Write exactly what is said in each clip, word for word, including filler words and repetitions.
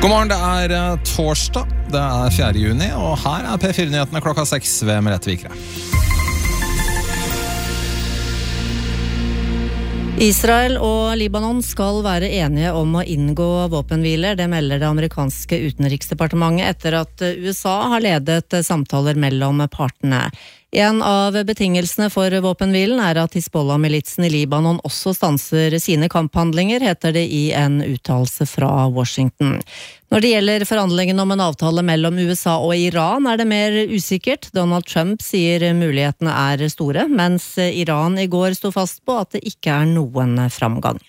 God morgen, det er uh, torsdag, det er fjerde juni, og her er P fire-nyhetene klokka seks ved Merete Vikre. Israel og Libanon skal være enige om å inngå våpenhviler, det melder det amerikanske utenriksdepartementet etter at U S A har ledet samtaler mellom partene. En av betingelsene for våpenhvilen er at Hizbollah-militsen i Libanon også stanser sine kamphandlinger, heter det i en uttalelse fra Washington. Når det gjelder forhandlingene om en avtale mellom U S A og Iran er det mer usikkert. Donald Trump sier mulighetene er store, mens Iran i går sto fast på at det ikke er noen framgang.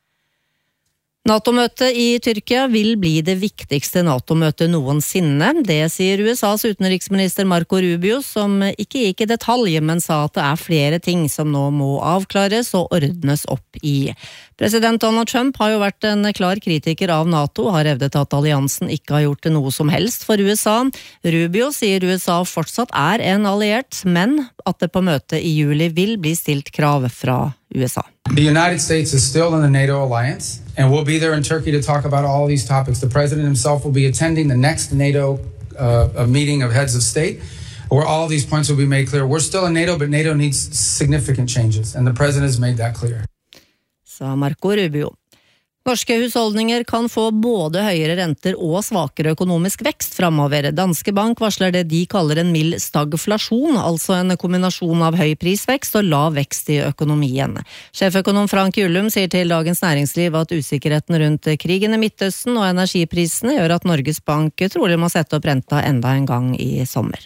NATO-møtet i Tyrkia vil bli det viktigste NATO-møtet noensinne. Det sier U S A's utenriksminister Marco Rubio, som ikke gikk i detalj, men sa at det er flere ting som nå må avklares og ordnes opp i. President Donald Trump har jo vært en klar kritiker av NATO, har hevdet at alliansen ikke har gjort noe som helst for U S A. Rubio sier U S A fortsatt er en alliert, men at det på møtet i juli vil bli stilt krav fra U S A. The United States is still in the NATO alliance, and we'll be there in Turkey to talk about all these topics. The president himself will be attending the next NATO uh, meeting of heads of state, where all these points will be made clear. We're still in NATO, but NATO needs significant changes, and the president has made that clear. Sa Marco Rubio. Norske husholdninger kan få både høyere renter og svakere økonomisk vekst fremover. Danske Bank varsler det de kaller en mild stagflasjon, altså en kombinasjon av høy prisvekst og lav vekst i økonomien. Sjeføkonom Frank Jullum sier til Dagens Næringsliv at usikkerheten rundt krigen i Midtøsten og energiprisene gjør at Norges Bank trolig må sette opp renta enda en gang i sommer.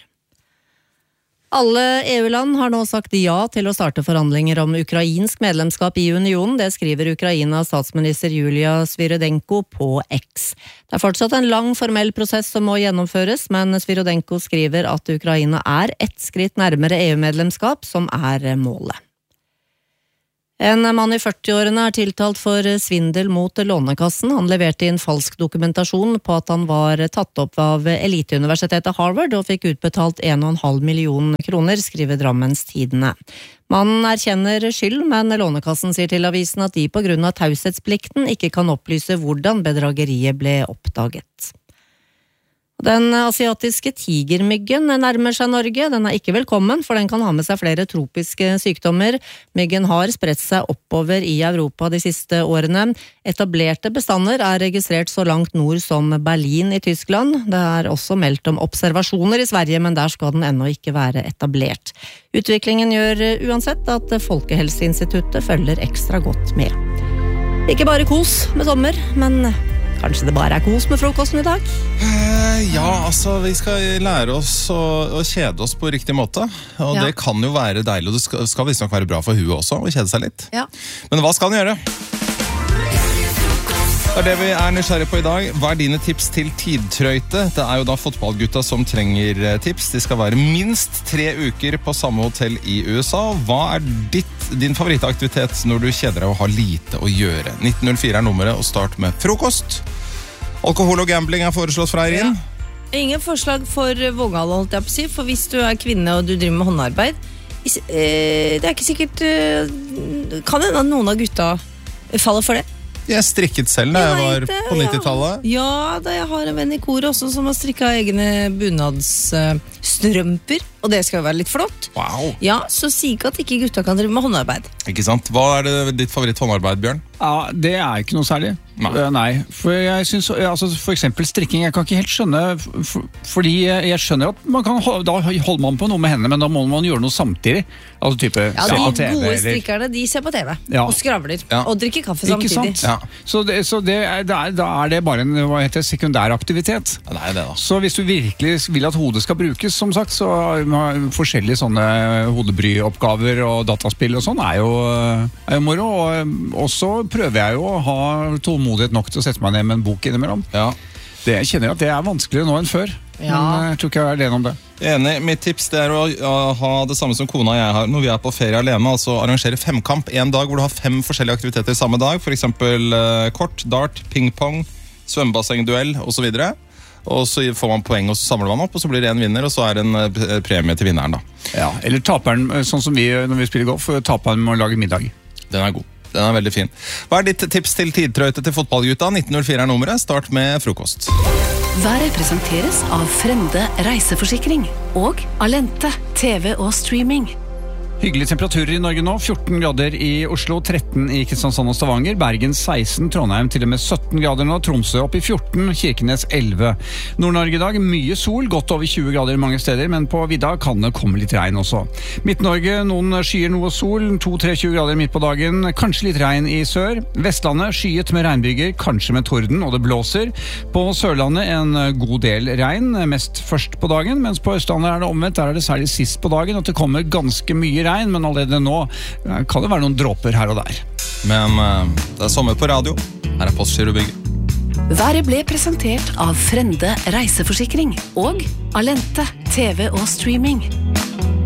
Alle E U-land har nå sagt ja til å starte forhandlinger om ukrainsk medlemskap i unionen. Det skriver Ukrainas statsminister Julia Svirodenko på X. Det er fortsatt en lang formell prosess som må gjennomføres, men Svirodenko skriver at Ukraina er ett skritt nærmere E U-medlemskap, som er målet. En mann i førtiårene er tiltalt for svindel mot Lånekassen. Han leverte inn falsk dokumentasjon på at han var tatt opp av eliteuniversitetet Harvard og fikk utbetalt en og en halv million kroner, skriver Drammens Tidende. Mannen erkjenner skyld, men Lånekassen sier til avisen at de på grunn av taushetsplikten ikke kan opplyse hvordan bedrageriet ble oppdaget. Den asiatiske tigermyggen nærmer seg Norge. Den er ikke velkommen, for den kan ha med seg flere tropiske sykdommer. Myggen har spredt seg oppover i Europa de siste årene. Etablerte bestander er registrert så langt nord som Berlin i Tyskland. Det er også meldt om observasjoner i Sverige, men der skal den ennå ikke være etablert. Utviklingen gjør uansett at Folkehelseinstituttet følger ekstra godt med. Ikke bare kos med sommer, men kanskje det bare er kos med frokosten i dag? Uh, ja, altså vi skal lære oss å, å kjede oss på riktig måte. Og ja. Det kan jo være deilig, og det skal, skal visst nok være bra for huet også, å kjede seg litt. Ja. Men hva skal den gjøre? Det er det vi er nysgjerrig på i dag. Hva er dine tips til tidtrøyte? Det er jo da fotballgutta som trenger tips. De skal være minst tre uker på samme hotell i U S A. Hva er ditt, din favorittaktivitet når du kjeder deg og har lite å gjøre? nitten null fire er nummeret, og start med frokost. Alkohol og gambling er foreslått fra Eirin. Ja. Ingen forslag for vågal, holdt jeg på å si, for hvis du er kvinne og du driver med håndarbeid, det er ikke sikkert, kan hende at noen av gutta faller for det. Jeg strikket selv da jeg var på nittitallet. Ja, da jeg har en venn i koret også som har strikket egne bunadsstrømper, og det skal jo være litt flott. Wow. Ja, så si ikke at ikke gutta kan drive med håndarbeid. Ikke sant? Hva er det ditt favoritt håndarbeid, Bjørn? Ja, det er ikke noe særlig. Nei. Nei, for jeg synes, altså for eksempel strikking, jeg kan ikke helt skjønne, for, fordi jeg skjønner at man kan, da holder man på noe med hendene, men da må man gjøre noe samtidig. Altså type ja, se på de T V. Gode Eller... strikkerne, de ser på T V ja. og skravler, ja. og drikker kaffe samtidig. Ikke sant? Ja. Så, det, så det er, det er, da er det bare en hva heter, sekundær aktivitet. Ja, det er det da. Så hvis du virkelig vil at hodet skal brukes, som sagt, så har forskjellige sånne hodebryoppgaver og dataspill og sånn er jo, er jo moro. Og også prøver jeg jo å ha tålmodighet nok til å sette meg ned med en bok innimellom. Ja. Det, jeg kjenner at det er vanskeligere nå enn før. Ja. Men jeg tror ikke jeg er alene om det. Enig. Mitt tips det er å, å ha det samme som kona og jeg har når vi er på ferie alene, altså arrangere femkamp en dag hvor du har fem forskjellige aktiviteter samme dag, for eksempel uh, kort, dart, pingpong, svømmebassengduell og så videre. Og så får man poeng, og så samler man opp, og så blir det en vinner, og så er det en uh, premie til vinneren da. Ja, eller taperen, sånn som vi når vi spiller golf, taperen må lage middag. Den er god. Den er veldig fin. Hva er ditt tips til tidtrøyte til fotballgutta? nitten null fire er nummeret. Start med frokost. Været presenteres av Frende reiseforsikring og Alente T V og streaming. Hyggelige temperaturer i Norge nå, fjorten grader i Oslo, tretten i Kristiansand og Stavanger, Bergen seksten, Trondheim til og med sytten grader nå, Tromsø opp i fjorten, Kirkenes elleve. Nord-Norge i dag, mye sol, godt over tjue grader mange steder, men på vidda kan det komme litt regn også. Midt-Norge, noen skyer, noe sol, to til tre grader midt på dagen, kanskje litt regn i sør. Vestlandet, skyet med regnbyger, kanskje med torden, og det blåser. På Sørlandet en god del regn, mest først på dagen, mens på Østlandet er det omvendt, der er det særlig sist på dagen at det kommer ganske mye regn, men allerede nå kan det være noen dråper her og der. Men uh, det er sommer på radio. Her er Postgirobygget. Været ble presentert av Frende reiseforsikring og Alente T V og streaming.